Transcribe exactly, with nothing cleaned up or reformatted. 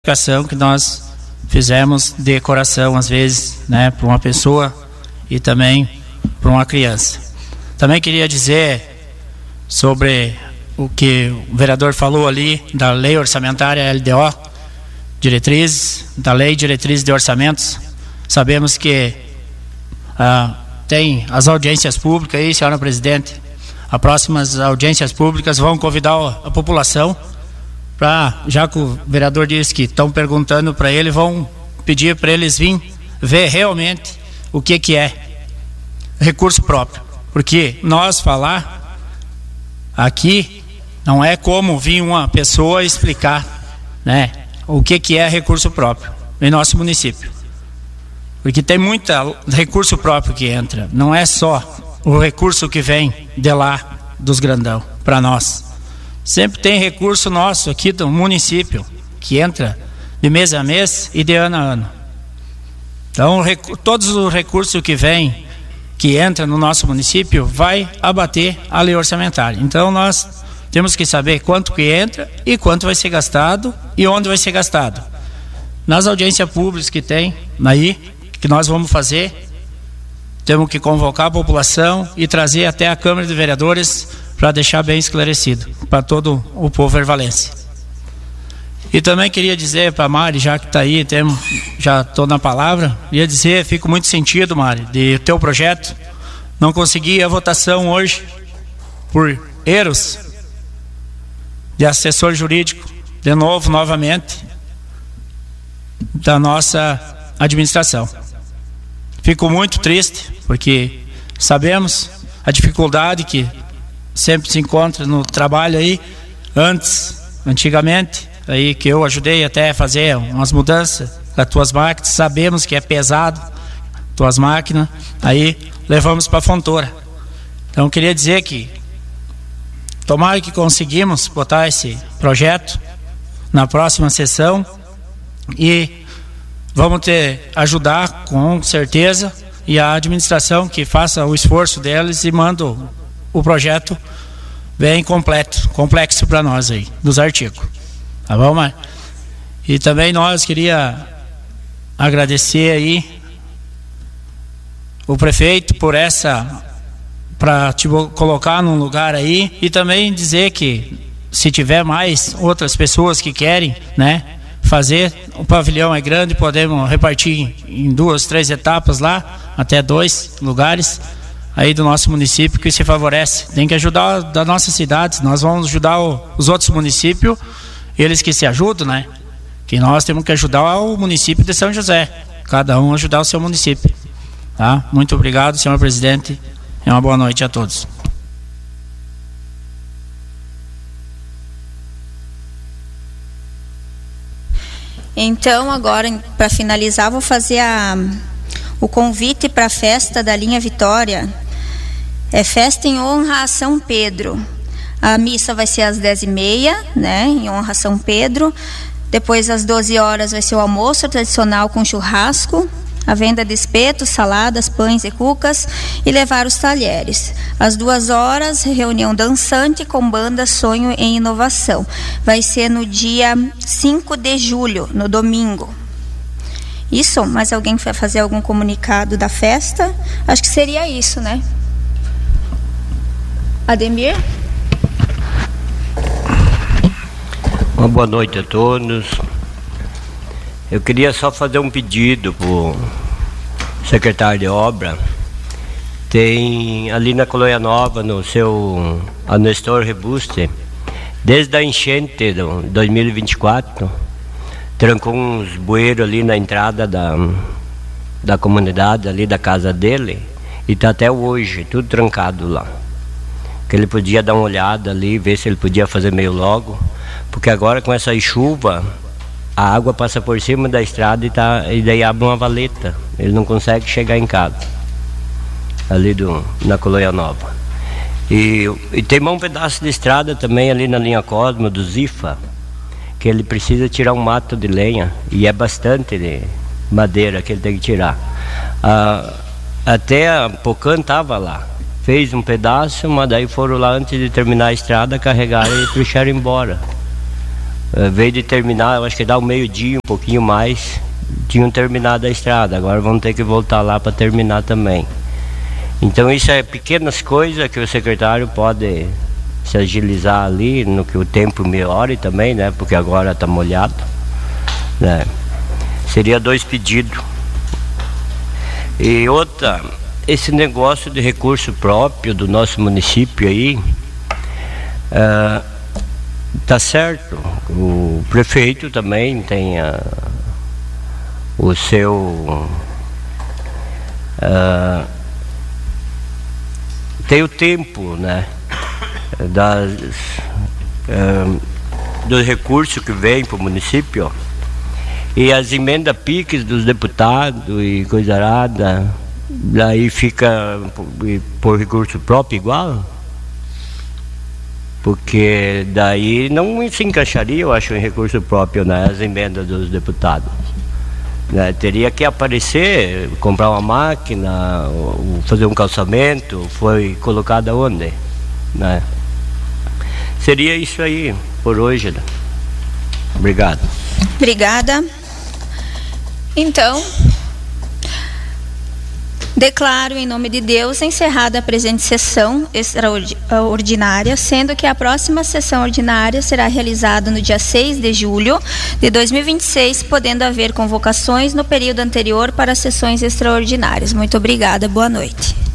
educação que nós fizemos de coração, às vezes, né, para uma pessoa e também para uma criança. Também queria dizer sobre o que o vereador falou ali da lei orçamentária L D O, diretrizes, da lei diretrizes de orçamentos. Sabemos que ah, tem as audiências públicas aí, senhora presidente. As próximas audiências públicas vão convidar a população para, já que o vereador disse que estão perguntando para ele, vão pedir para eles virem ver realmente o que que é recurso próprio. Porque nós falar aqui não é como vir uma pessoa explicar, né, o que que é recurso próprio em nosso município. Porque tem muito recurso próprio que entra, não é só o recurso que vem de lá dos grandão para nós. Sempre tem recurso nosso aqui do município que entra de mês a mês e de ano a ano. Então todos os recursos que vêm, que entra no nosso município, vai abater a lei orçamentária. Então nós temos que saber quanto que entra e quanto vai ser gastado e onde vai ser gastado. Nas audiências públicas que tem aí, que nós vamos fazer, temos que convocar a população e trazer até a Câmara de Vereadores para deixar bem esclarecido para todo o povo ervalense. E também queria dizer para a Mari, já que está aí, temos, já estou na palavra, ia dizer, fico muito sentido, Mari, de teu projeto. Não consegui a votação hoje por erros de assessor jurídico, de novo, novamente, da nossa administração. Fico muito triste, porque sabemos a dificuldade que sempre se encontra no trabalho aí, antes, antigamente, aí que eu ajudei até a fazer umas mudanças das tuas máquinas, sabemos que é pesado, tuas máquinas, aí levamos para a Fontoura. Então queria dizer que tomara que conseguimos botar esse projeto na próxima sessão e vamos ter, ajudar com certeza, e a administração que faça o esforço deles e manda o, o projeto bem completo, complexo para nós aí, dos artigos. Tá bom, Mar? E também nós queria agradecer aí o prefeito por essa, para te colocar num lugar aí, e também dizer que se tiver mais outras pessoas que querem, né, fazer, o pavilhão é grande, podemos repartir em duas, três etapas lá, até dois lugares aí do nosso município que se favorece. Tem que ajudar da nossa cidade, nós vamos ajudar o, os outros municípios, eles que se ajudam, né? Que nós temos que ajudar o município de São José, cada um ajudar o seu município. Tá? Muito obrigado, senhor presidente, e uma boa noite a todos. Então, agora, para finalizar, vou fazer a, o convite para a festa da Linha Vitória. É festa em honra a São Pedro. A missa vai ser às dez e meia, né, em honra a São Pedro. Depois, às doze horas, vai ser o almoço tradicional com churrasco, a venda de espetos, saladas, pães e cucas, e levar os talheres. Às duas horas, reunião dançante com banda Sonho em Inovação. Vai ser no dia cinco de julho, no domingo. Isso? Mais alguém vai fazer algum comunicado da festa? Acho que seria isso, né? Ademir? Uma boa noite a todos. Eu queria só fazer um pedido para o secretário de obra. Tem ali na Colônia Nova, no seu Anestor Rebuste, desde a enchente de dois mil e vinte e quatro, trancou uns bueiros ali na entrada da, da comunidade, ali da casa dele, e está até hoje, tudo trancado lá. Que ele podia dar uma olhada ali, ver se ele podia fazer meio logo, porque agora com essa chuva, a água passa por cima da estrada e, tá, e daí abre uma valeta. Ele não consegue chegar em casa, ali do, na Colônia Nova. E, e tem um pedaço de estrada também ali na linha Cosmo, do Zifa, que ele precisa tirar um mato de lenha, e é bastante de madeira que ele tem que tirar. Ah, até a Pocan estava lá, fez um pedaço, mas daí foram lá antes de terminar a estrada, carregaram e puxaram embora. Uh, veio de terminar, eu acho que dá um meio-dia, um pouquinho mais, tinham terminado a estrada, agora vão ter que voltar lá para terminar também. Então isso é pequenas coisas que o secretário pode se agilizar ali, no que o tempo melhore também, né? Porque agora está molhado, né? Seria dois pedidos. E outra, esse negócio de recurso próprio do nosso município aí, uh, tá certo, o prefeito também tem a, o seu uh, tem o tempo, né, das, uh, dos recursos que vem para o município, e as emendas piques dos deputados e coisa arada, daí fica por, por recurso próprio igual. Porque daí não se encaixaria, eu acho, em recurso próprio, né, as emendas dos deputados. Né, teria que aparecer, comprar uma máquina, fazer um calçamento, foi colocado aonde? Né? Seria isso aí por hoje. Né? Obrigado. Obrigada. Então, declaro em nome de Deus encerrada a presente sessão extraordinária, sendo que a próxima sessão ordinária será realizada no dia seis de julho de dois mil e vinte e seis, podendo haver convocações no período anterior para as sessões extraordinárias. Muito obrigada, boa noite.